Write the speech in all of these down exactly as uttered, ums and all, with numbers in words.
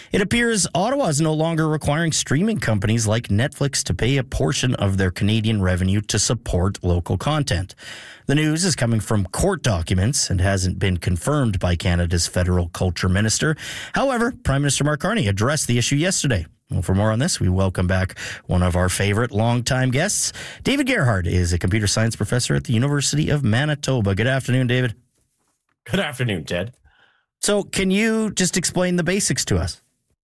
It appears Ottawa is no longer requiring streaming companies like Netflix to pay a portion of their Canadian revenue to support local content. The news is coming from court documents and hasn't been confirmed by Canada's federal culture minister. However, Prime Minister Mark Carney addressed the issue yesterday. Well, for more on this, we welcome back one of our favorite longtime guests. David Gerhard is a computer science professor at the University of Manitoba. Good afternoon, David. Good afternoon, Ted. So can you just explain the basics to us?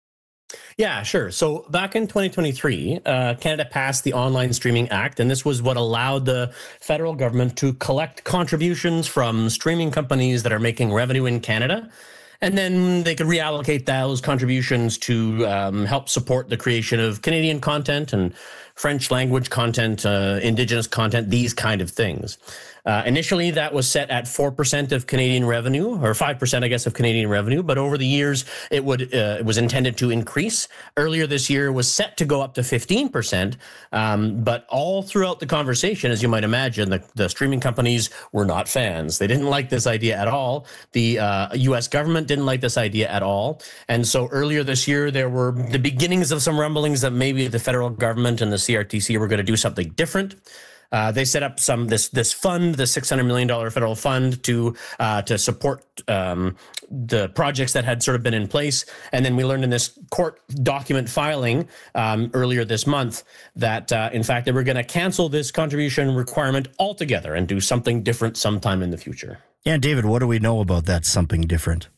Yeah, sure. So back in twenty twenty-three, uh, Canada passed the Online Streaming Act, and this was what allowed the federal government to collect contributions from streaming companies that are making revenue in Canada. And then they could reallocate those contributions to um, help support the creation of Canadian content and French language content, uh, Indigenous content, these kind of things. Uh, initially, that was set at four percent of Canadian revenue, or five percent, I guess, of Canadian revenue. But over the years, it would uh, it was intended to increase. Earlier this year, it was set to go up to fifteen percent. Um, but all throughout the conversation, as you might imagine, the, the streaming companies were not fans. They didn't like this idea at all. The uh, U S government didn't like this idea at all. And so earlier this year, there were the beginnings of some rumblings that maybe the federal government and the C R T C were going to do something different. Uh, they set up some this this fund, the six hundred million dollars federal fund, to uh, to support um, the projects that had sort of been in place. And then we learned in this court document filing um, earlier this month that, uh, in fact, they were going to cancel this contribution requirement altogether and do something different sometime in the future. Yeah, David, what do we know about that something different?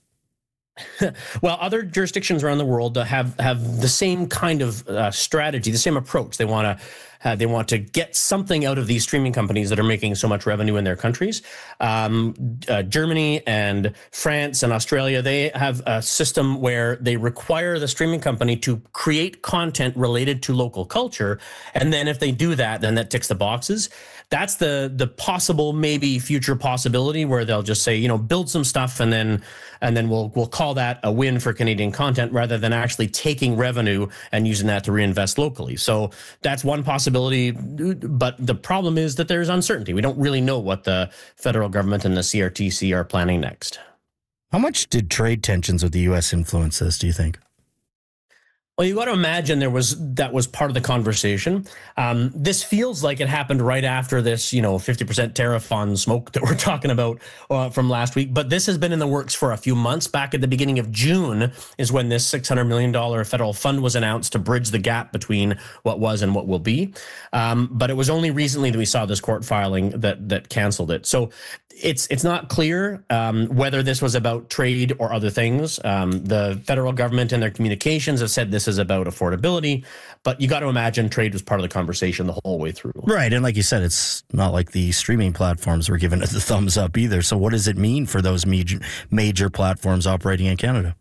Well, other jurisdictions around the world have have the same kind of uh, strategy, the same approach. They want to uh, they want to get something out of these streaming companies that are making so much revenue in their countries. Um, uh, Germany and France and Australia, they have a system where they require the streaming company to create content related to local culture, and then if they do that, then that ticks the boxes. That's the the possible, maybe future possibility where they'll just say, you know, build some stuff and then and then we'll we'll call that a win for Canadian content rather than actually taking revenue and using that to reinvest locally. So that's one possibility. But the problem is that there's uncertainty. We don't really know what the federal government and the C R T C are planning next. How much did trade tensions with the U S influence this, do you think? Well, you got to imagine there was that was part of the conversation. Um, this feels like it happened right after this, you know, fifty percent tariff on smoke that we're talking about uh, from last week. But this has been in the works for a few months. Back at the beginning of June is when this six hundred million dollars federal fund was announced to bridge the gap between what was and what will be. Um, but it was only recently that we saw this court filing that that canceled it. So it's it's not clear um, whether this was about trade or other things. Um, the federal government and their communications have said this is about affordability, but you got to imagine trade was part of the conversation the whole way through. Right. And like you said, it's not like the streaming platforms were giving it the thumbs up either. So what does it mean for those major, major platforms operating in Canada?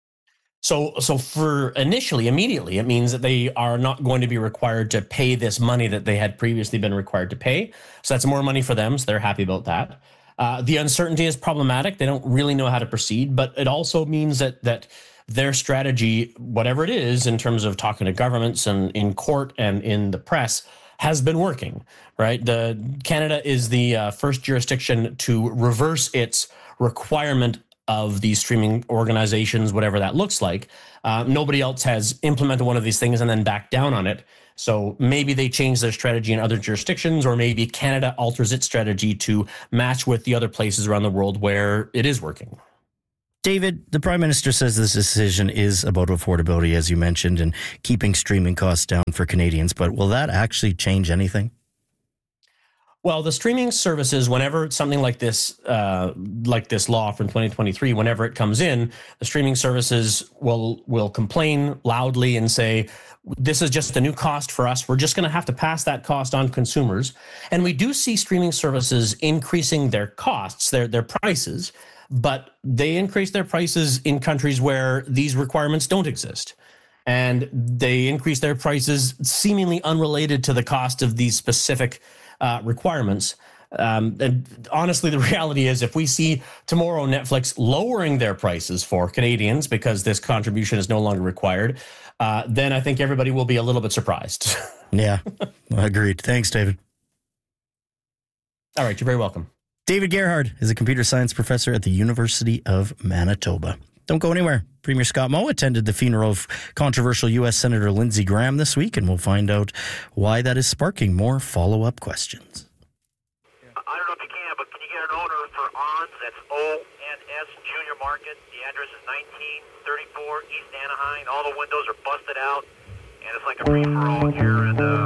So, so for initially, immediately, it means that they are not going to be required to pay this money that they had previously been required to pay. So that's more money for them. So they're happy about that. Uh, the uncertainty is problematic. They don't really know how to proceed, but it also means that that their strategy, whatever it is, in terms of talking to governments and in court and in the press, has been working, right? The Canada is the uh, first jurisdiction to reverse its requirement of these streaming organizations, whatever that looks like. Uh, nobody else has implemented one of these things and then backed down on it. So maybe they change their strategy in other jurisdictions, or maybe Canada alters its strategy to match with the other places around the world where it is working. David, the Prime Minister says this decision is about affordability, as you mentioned, and keeping streaming costs down for Canadians. But will that actually change anything? Well, the streaming services, whenever something like this, uh, like this law from twenty twenty-three, whenever it comes in, the streaming services will will complain loudly and say, this is just a new cost for us. We're just going to have to pass that cost on consumers. And we do see streaming services increasing their costs, their their prices, but they increase their prices in countries where these requirements don't exist. And they increase their prices seemingly unrelated to the cost of these specific uh, requirements. Um, and honestly, the reality is if we see tomorrow Netflix lowering their prices for Canadians because this contribution is no longer required, uh, then I think everybody will be a little bit surprised. Yeah, agreed. Thanks, David. All right, you're very welcome. David Gerhard is a computer science professor at the University of Manitoba. Don't go anywhere. Premier Scott Moe attended the funeral of controversial U S Senator Lindsey Graham this week, and we'll find out why that is sparking more follow-up questions. I don't know if you can, but can you get an owner for O N S? That's O N S Junior Market. The address is nineteen thirty-four East Anaheim. All the windows are busted out, and it's like a free-for-all here. And uh,